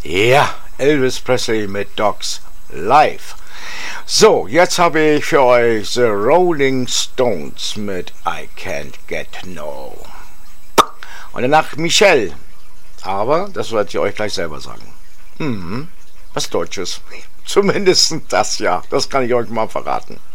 Ja, Elvis Presley mit Dogs live. So, jetzt habe ich für euch The Rolling Stones mit I Can't Get No. Und danach Michelle. Aber das werde ich euch gleich selber sagen. Was Deutsches. Zumindest das ja. Das kann ich euch mal verraten.